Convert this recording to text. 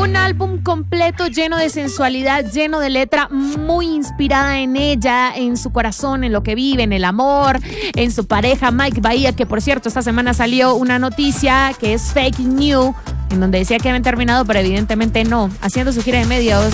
Un álbum completo, lleno de sensualidad, lleno de letra, muy inspirada en ella, en su corazón, en lo que vive, en el amor, en su pareja Mike Bahía, que por cierto esta semana salió una noticia que es fake news, en donde decía que habían terminado, pero evidentemente no. Haciendo su gira de medios,